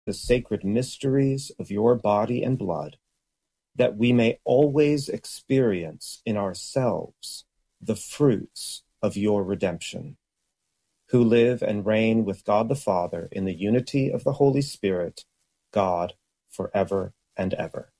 the sacred mysteries of your body and blood, that we may always experience in ourselves the fruits of your redemption, who live and reign with God the Father in the unity of the Holy Spirit, God, forever and ever.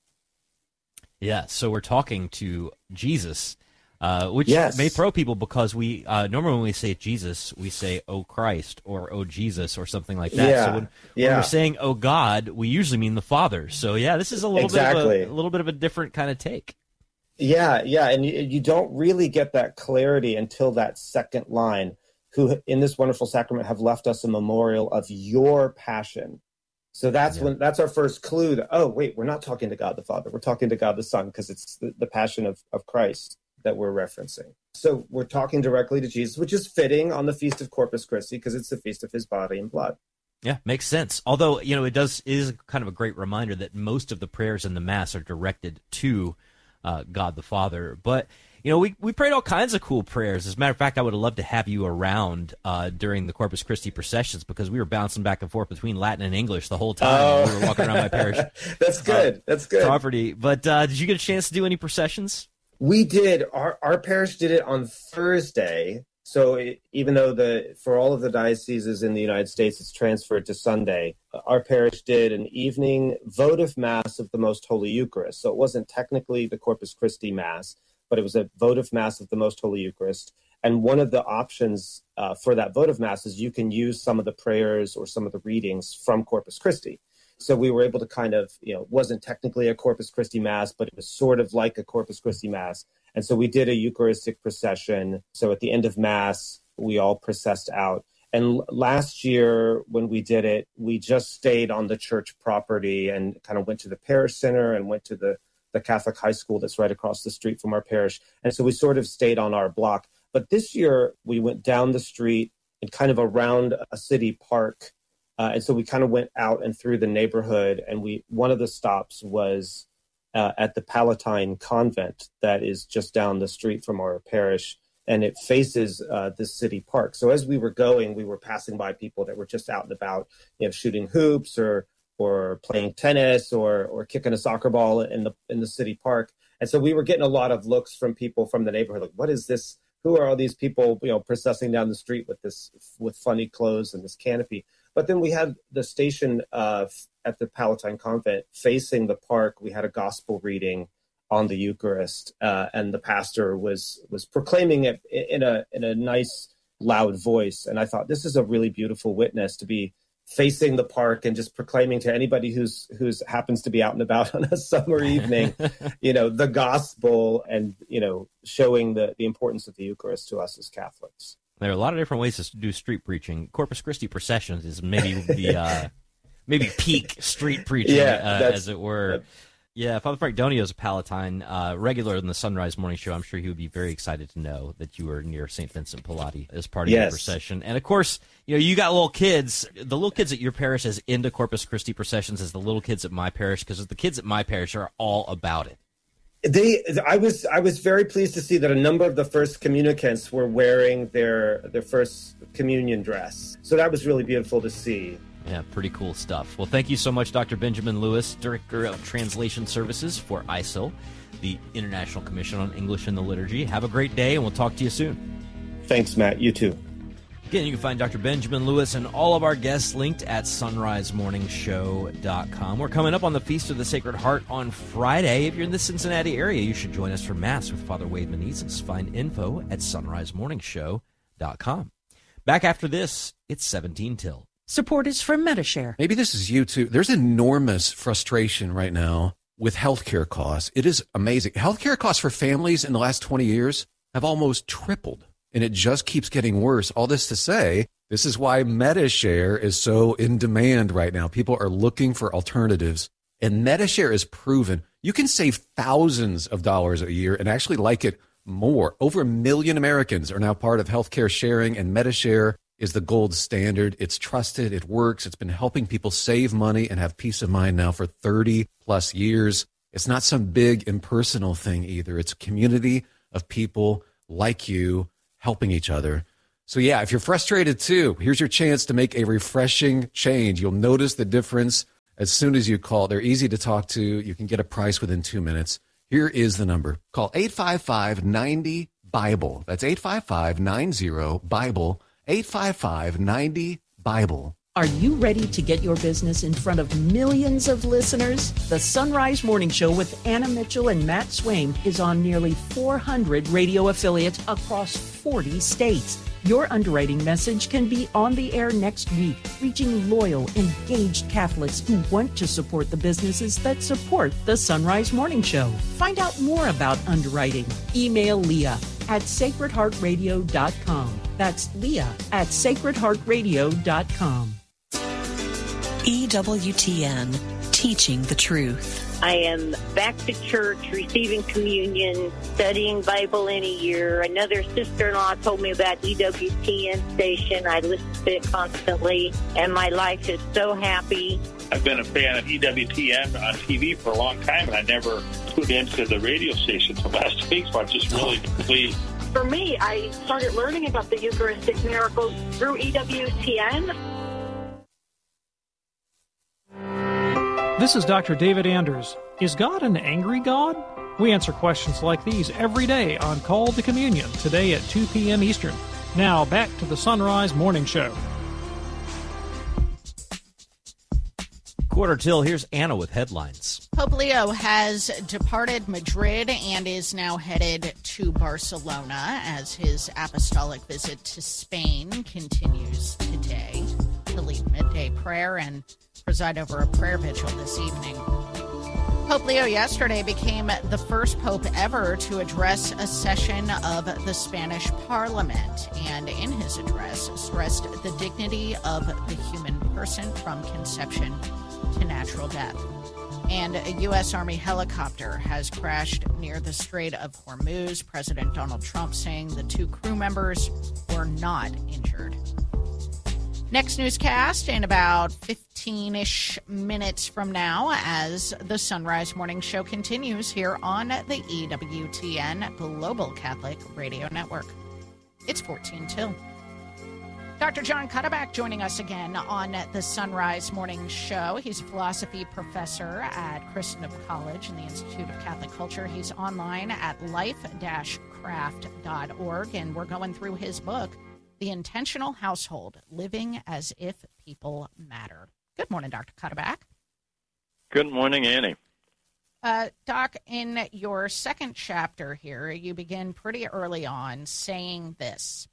Yeah, so we're talking to Jesus, which Yes. may throw people because we normally when we say Jesus, we say, "Oh Christ," or "Oh Jesus," or something like that. Yeah, So when yeah. we're saying "Oh God," we usually mean the Father. So yeah, this is a little bit of a different kind of take. Yeah, and you don't really get that clarity until that second line, who in this wonderful sacrament have left us a memorial of your passion. So that's our first clue that, oh, wait, we're not talking to God the Father. We're talking to God the Son, because it's the passion of Christ that we're referencing. So we're talking directly to Jesus, which is fitting on the Feast of Corpus Christi, because it's the feast of his body and blood. Yeah, makes sense. Although, it is kind of a great reminder that most of the prayers in the Mass are directed to God the Father. But, we prayed all kinds of cool prayers. As a matter of fact, I would have loved to have you around during the Corpus Christi processions, because we were bouncing back and forth between Latin and English the whole time. We were walking around my parish. That's good. That's good. Property. But did you get a chance to do any processions? We did. Our parish did it on Thursday. So even though for all of the dioceses in the United States, it's transferred to Sunday, our parish did an evening votive Mass of the Most Holy Eucharist. So it wasn't technically the Corpus Christi Mass, but it was a votive Mass of the Most Holy Eucharist. And one of the options for that votive Mass is you can use some of the prayers or some of the readings from Corpus Christi. So we were able to kind of, it wasn't technically a Corpus Christi Mass, but it was sort of like a Corpus Christi Mass. And so we did a Eucharistic procession. So at the end of Mass, we all processed out. And last year when we did it, we just stayed on the church property and kind of went to the parish center and went to the Catholic high school that's right across the street from our parish. And so we sort of stayed on our block. But this year we went down the street and kind of around a city park. And so we kind of went out and through the neighborhood. And one of the stops was at the Palatine Convent that is just down the street from our parish. And it faces this city park. So as we were going, we were passing by people that were just out and about, shooting hoops or playing tennis or kicking a soccer ball in the city park. And so we were getting a lot of looks from people from the neighborhood, like, what is this? Who are all these people, processing down the street with funny clothes and this canopy? But then we had the station at the Palatine Convent facing the park. We had a gospel reading on the Eucharist, and the pastor was proclaiming it in a nice, loud voice. And I thought, this is a really beautiful witness to be facing the park and just proclaiming to anybody who's happens to be out and about on a summer evening, the gospel and, showing the importance of the Eucharist to us as Catholics. There are a lot of different ways to do street preaching. Corpus Christi processions is maybe the maybe peak street preaching, as it were. Yeah, Father Frank Donio is a Palatine regular in the Sunrise Morning Show. I'm sure he would be very excited to know that you were near St. Vincent Pallotti as part of your procession. And, of course, you got little kids. The little kids at your parish as into Corpus Christi processions as the little kids at my parish, because the kids at my parish are all about it. I was very pleased to see that a number of the first communicants were wearing their first communion dress. So that was really beautiful to see. Yeah, pretty cool stuff. Well, thank you so much, Dr. Benjamin Lewis, Director of Translation Services for ISIL, the International Commission on English in the Liturgy. Have a great day, and we'll talk to you soon. Thanks, Matt. You too. Again, you can find Dr. Benjamin Lewis and all of our guests linked at sunrisemorningshow.com. We're coming up on the Feast of the Sacred Heart on Friday. If you're in the Cincinnati area, you should join us for Mass with Father Wade Menezes. Find info at sunrisemorningshow.com. Back after this, it's 17 till. Support is from Medi-Share. Maybe this is you too. There's enormous frustration right now with healthcare costs. It is amazing. Healthcare costs for families in the last 20 years have almost tripled, and it just keeps getting worse. All this to say, this is why Medi-Share is so in demand right now. People are looking for alternatives, and Medi-Share is proven. You can save thousands of dollars a year and actually like it more. Over 1 million Americans are now part of healthcare sharing, and Medi-Share is the gold standard. It's trusted. It works. It's been helping people save money and have peace of mind now for 30 plus years. It's not some big impersonal thing either. It's a community of people like you helping each other. So yeah, if you're frustrated too, here's your chance to make a refreshing change. You'll notice the difference as soon as you call. They're easy to talk to. You can get a price within 2 minutes. Here is the number. Call 855-90-BIBLE. That's 855-90-BIBLE. 855-90-BIBLE. Are you ready to get your business in front of millions of listeners? The Sunrise Morning Show with Anna Mitchell and Matt Swain is on nearly 400 radio affiliates across 40 states. Your underwriting message can be on the air next week, reaching loyal, engaged Catholics who want to support the businesses that support the Sunrise Morning Show. Find out more about underwriting. Email Leah at sacredheartradio.com. That's Leah at sacredheartradio.com. EWTN, teaching the truth. I am back to church, receiving communion, studying Bible in a year. Another sister-in-law told me about EWTN station. I listen to it constantly, and my life is so happy. I've been a fan of EWTN on TV for a long time, and I never tuned into the radio station until last week, so I'm just really pleased. For me, I started learning about the Eucharistic miracles through EWTN. This is Dr. David Anders. Is God an angry God? We answer questions like these every day on Call to Communion, today at 2 p.m. Eastern. Now, back to the Sunrise Morning Show. Quarter till, here's Anna with headlines. Pope Leo has departed Madrid and is now headed to Barcelona as his apostolic visit to Spain continues today. He'll lead midday prayer and preside over a prayer vigil this evening. Pope Leo yesterday became the first pope ever to address a session of the Spanish Parliament, and in his address stressed the dignity of the human person from conception to natural death. And a U.S. Army helicopter has crashed near the Strait of Hormuz. President Donald Trump saying the 2 crew members were not injured. Next newscast in about 15-ish minutes from now as the Sunrise Morning Show continues here on the EWTN Global Catholic Radio Network. It's 14 till. Dr. John Cuddeback joining us again on the Sunrise Morning Show. He's a philosophy professor at Christendom College in the Institute of Catholic Culture. He's online at life-craft.org, and we're going through his book, The Intentional Household, Living as If People Matter. Good morning, Dr. Cuddeback. Good morning, Annie. Doc, in your second chapter here, you begin pretty early on saying this.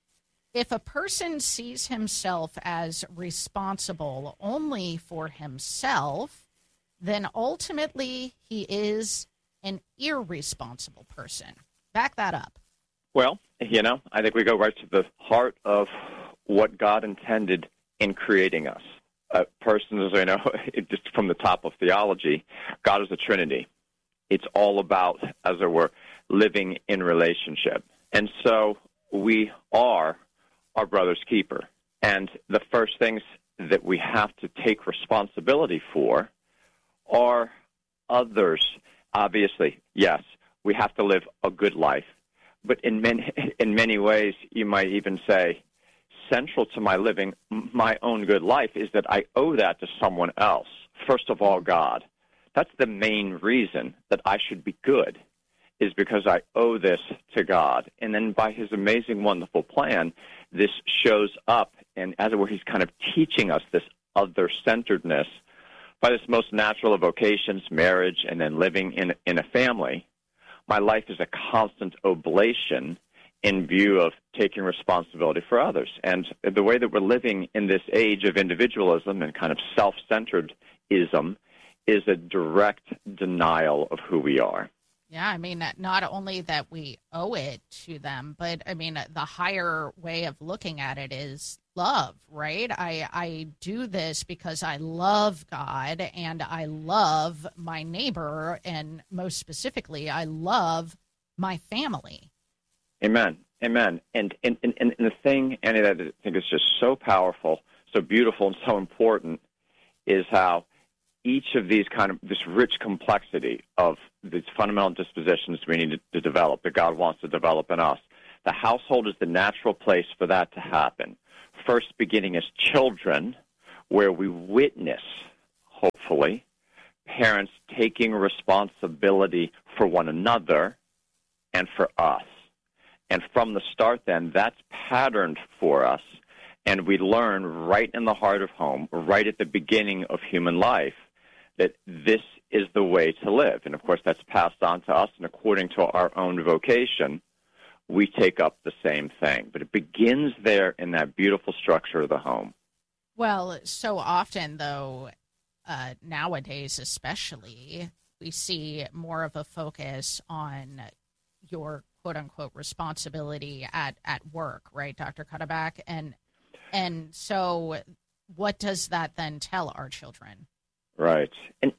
If a person sees himself as responsible only for himself, then ultimately he is an irresponsible person. Back that up. Well, I think we go right to the heart of what God intended in creating us. Persons, just from the top of theology, God is a Trinity. It's all about, as it were, living in relationship. And so we are our brother's keeper. And the first things that we have to take responsibility for are others. Obviously, yes, we have to live a good life. But in many ways, you might even say, central to my living my own good life is that I owe that to someone else. First of all, God. That's the main reason that I should be good, is because I owe this to God. And then by his amazing, wonderful plan, this shows up, and as it were, he's kind of teaching us this other-centeredness by this most natural of vocations, marriage, and then living in a family. My life is a constant oblation in view of taking responsibility for others. And the way that we're living in this age of individualism and kind of self-centeredism is a direct denial of who we are. Yeah, I mean, not only that we owe it to them, but, I mean, the higher way of looking at it is love, right? I do this because I love God and I love my neighbor, and most specifically, I love my family. Amen. Amen. And the thing, Annie, that I think is just so powerful, so beautiful, and so important is how each of these this rich complexity of these fundamental dispositions we need to develop, that God wants to develop in us, The household is the natural place for that to happen. First beginning as children, where we witness, hopefully, parents taking responsibility for one another and for us. And from the start then, that's patterned for us, and we learn right in the heart of home, right at the beginning of human life, that this is the way to live. And, of course, that's passed on to us, and according to our own vocation, we take up the same thing. But it begins there in that beautiful structure of the home. Well, so often, though, nowadays especially, we see more of a focus on your quote-unquote responsibility at work, right, Dr. Cuddeback? And so what does that then tell our children? Right. And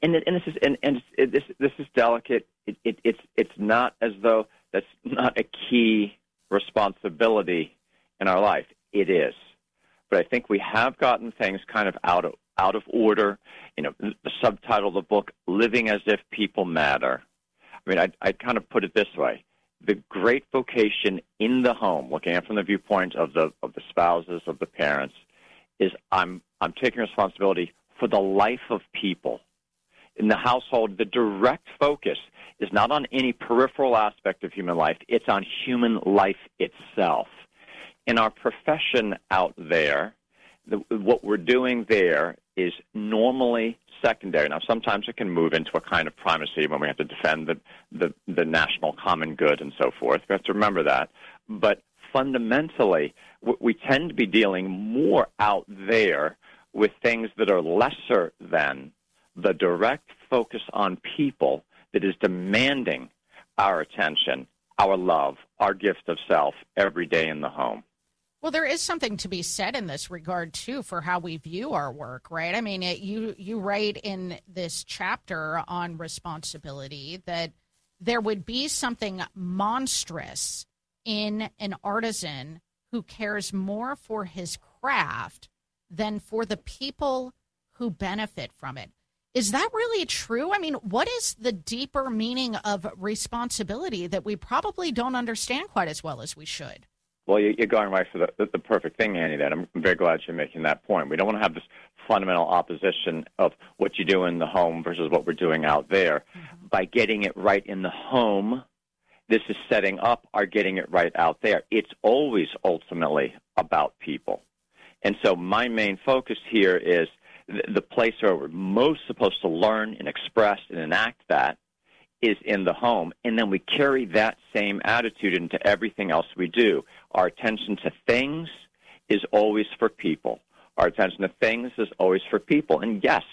this is delicate. It's not as though that's not a key responsibility in our life. It is. But I think we have gotten things kind of out of order. You know, the subtitle of the book, Living as If People Matter. I mean, I'd kind of put it this way. The great vocation in the home, looking at it from the viewpoint of the spouses, of the parents, is I'm taking responsibility for the life of people. In the household, the direct focus is not on any peripheral aspect of human life. It's on human life itself. In our profession out there, what we're doing there is normally secondary. Now, sometimes it can move into a kind of primacy when we have to defend the national common good and so forth. We have to remember that. But fundamentally, we tend to be dealing more out there with things that are lesser than the direct focus on people that is demanding our attention, our love, our gift of self every day in the home. Well, there is something to be said in this regard, too, for how we view our work, right? I mean, you write in this chapter on responsibility that there would be something monstrous in an artisan who cares more for his craft than for the people who benefit from it. Is that really true? I mean, what is the deeper meaning of responsibility that we probably don't understand quite as well as we should? Well, you're going right for the perfect thing, Annie, that I'm very glad you're making that point. We don't want to have this fundamental opposition of what you do in the home versus what we're doing out there. Mm-hmm. By getting it right in the home, this is setting up our getting it right out there. It's always ultimately about people. And so my main focus here is the place where we're most supposed to learn and express and enact that is in the home, and then we carry that same attitude into everything else we do. Our attention to things is always for people. Our attention to things is always for people. And yes,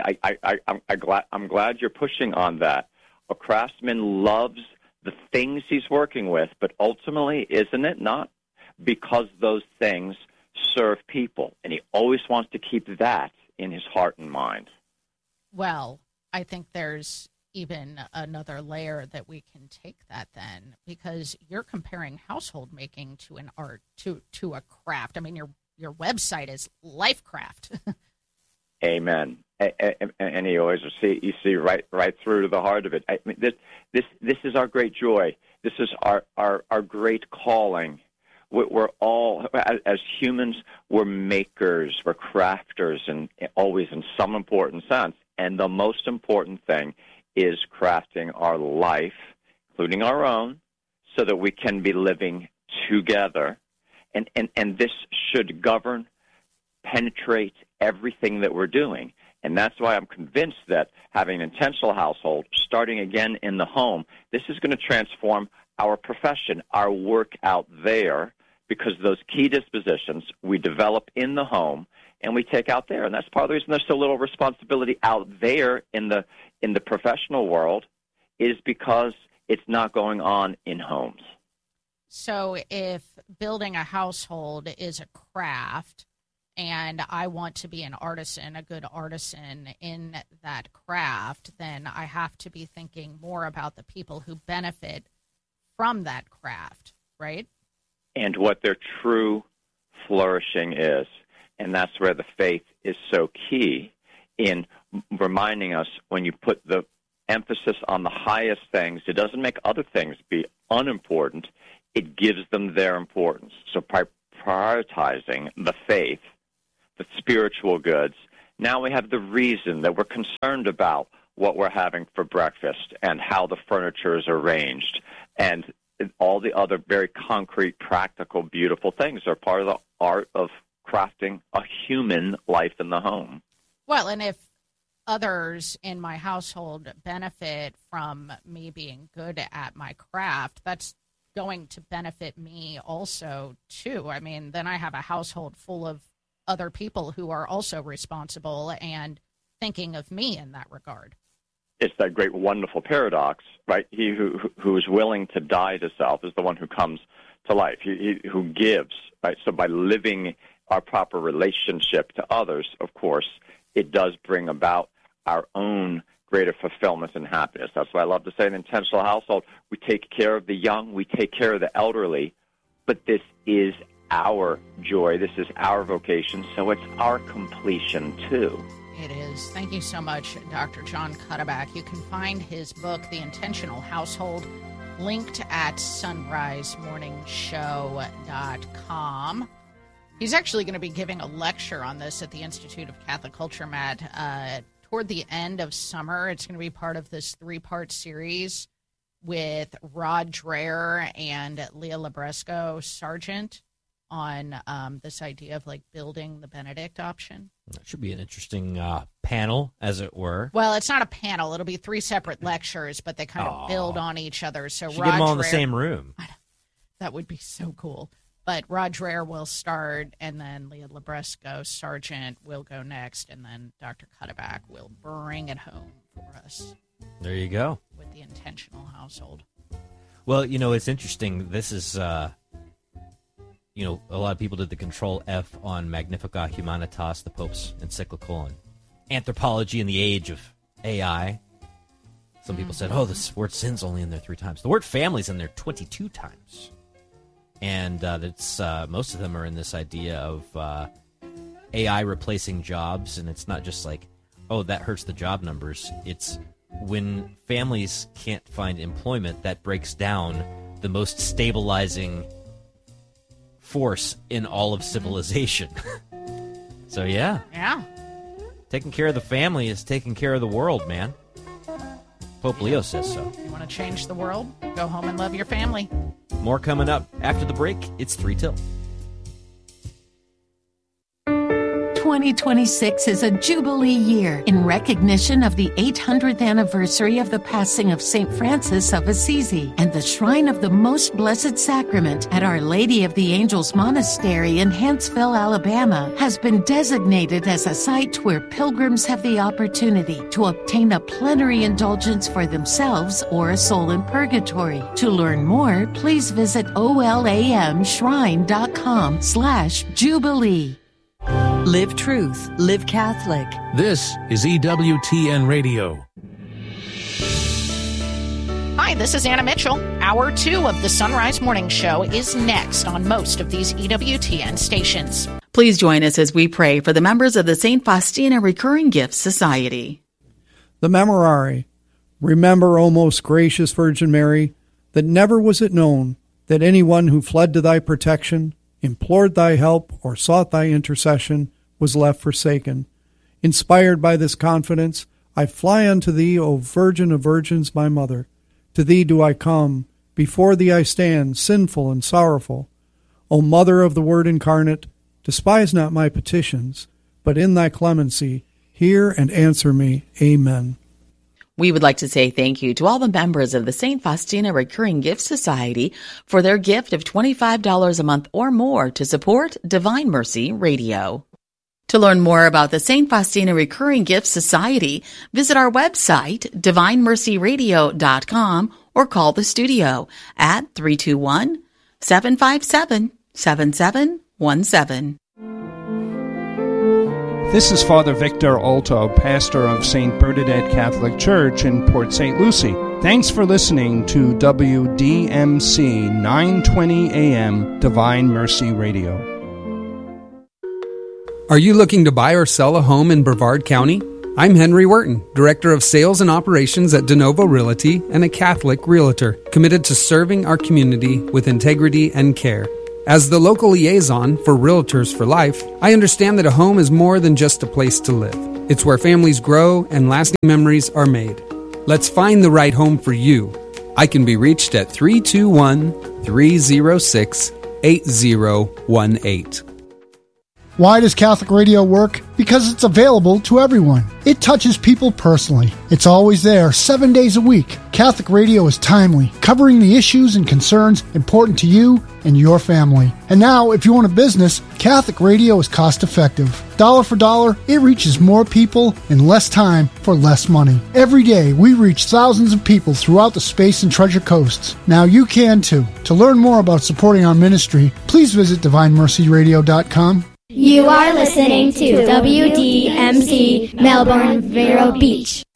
I'm glad you're pushing on that. A craftsman loves the things he's working with, but ultimately, isn't it not? Because those things serve people, and he always wants to keep that in his heart and mind. Well, I think there's even another layer that we can take that then, because you're comparing household making to an art, to a craft. I mean, your website is Lifecraft. Amen. And you see right through to the heart of it. I mean, this is our great joy. This is our great calling. We're all, as humans, we're makers, we're crafters, and always in some important sense. And the most important thing is crafting our life, including our own, so that we can be living together. And this should govern, penetrate everything that we're doing. And that's why I'm convinced that having an intentional household, starting again in the home, this is going to transform our profession, our work out there, because those key dispositions we develop in the home and we take out there. And that's part of the reason there's so little responsibility out there in the professional world, is because it's not going on in homes. So if building a household is a craft and I want to be an artisan, a good artisan in that craft, then I have to be thinking more about the people who benefit from that craft, right? And what their true flourishing is. And that's where the faith is so key in reminding us, when you put the emphasis on the highest things, it doesn't make other things be unimportant. it gives them their importance. So by prioritizing the faith, the spiritual goods, now we have the reason that we're concerned about what we're having for breakfast and how the furniture is arranged, and all the other very concrete, practical, beautiful things are part of the art of crafting a human life in the home. Well, and if others in my household benefit from me being good at my craft, that's going to benefit me also, too. I mean, then I have a household full of other people who are also responsible and thinking of me in that regard. It's that great, wonderful paradox, right? He who is willing to die to self is the one who comes to life, he who gives, right? So by living our proper relationship to others, of course, it does bring about our own greater fulfillment and happiness. That's why I love to say in an intentional household, we take care of the young, we take care of the elderly, but this is our joy, this is our vocation, so it's our completion too. It is. Thank you so much, Dr. Jon Cuddeback. You can find his book, The Intentional Household, linked at sunrisemorningshow.com. He's actually going to be giving a lecture on this at the Institute of Catholic Culture, Matt, toward the end of summer. It's going to be part of this 3-part series with Rod Dreher and Leah Labresco Sargent on this idea of like building the Benedict option. That should be an interesting panel, as it were. Well, it's not a panel. It'll be 3 separate lectures, but they kind of build on each other. So should get them all in the same room. That would be so cool. But Rod Dreher will start, and then Leah Labresco Sargent will go next, and then Dr. Cuddeback will bring it home for us. There you go. With the intentional household. Well, you know, it's interesting. This is... you know, a lot of people did the Control F on Magnificat Humanitas, the Pope's encyclical on anthropology in the age of AI. Some people said, oh, this word sin's only in there 3 times. The word family's in there 22 times. And it's most of them are in this idea of AI replacing jobs, and it's not just like, oh, that hurts the job numbers. It's when families can't find employment, that breaks down the most stabilizing force in all of civilization. So yeah, taking care of the family is taking care of the world, man. Pope Leo says so. You want to change the world? Go home and love your family. More coming up after the break. It's 3 till. 2026 is a Jubilee year in recognition of the 800th anniversary of the passing of St. Francis of Assisi, and the Shrine of the Most Blessed Sacrament at Our Lady of the Angels Monastery in Huntsville, Alabama, has been designated as a site where pilgrims have the opportunity to obtain a plenary indulgence for themselves or a soul in purgatory. To learn more, please visit olamshrine.com/Jubilee. Live Truth, Live Catholic. This is EWTN Radio. Hi, this is Anna Mitchell. Hour 2 of the Sunrise Morning Show is next on most of these EWTN stations. Please join us as we pray for the members of the St. Faustina Recurring Gifts Society. The Memorare. Remember, O most gracious Virgin Mary, that never was it known that anyone who fled to thy protection, implored thy help, or sought thy intercession was left forsaken. Inspired by this confidence, I fly unto thee, O Virgin of Virgins, my Mother. To thee do I come, before thee I stand, sinful and sorrowful. O Mother of the Word incarnate, despise not my petitions, but in thy clemency hear and answer me. Amen. We would like to say thank you to all the members of the St. Faustina Recurring Gift Society for their gift of $25 a month or more to support Divine Mercy Radio. To learn more about the St. Faustina Recurring Gift Society, visit our website, divinemercyradio.com, or call the studio at 321-757-7717. This is Father Victor Alto, pastor of St. Bernadette Catholic Church in Port St. Lucie. Thanks for listening to WDMC 920 AM Divine Mercy Radio. Are you looking to buy or sell a home in Brevard County? I'm Henry Wharton, Director of Sales and Operations at DeNovo Realty and a Catholic realtor, committed to serving our community with integrity and care. As the local liaison for Realtors for Life, I understand that a home is more than just a place to live. It's where families grow and lasting memories are made. Let's find the right home for you. I can be reached at 321-306-8018. Why does Catholic Radio work? Because it's available to everyone. It touches people personally. It's always there, 7 days a week. Catholic Radio is timely, covering the issues and concerns important to you and your family. And now, if you own a business, Catholic Radio is cost-effective. Dollar for dollar, it reaches more people in less time for less money. Every day, we reach thousands of people throughout the Space and Treasure Coasts. Now you can too. To learn more about supporting our ministry, please visit DivineMercyRadio.com. You are listening to WDMC Melbourne, Vero Beach.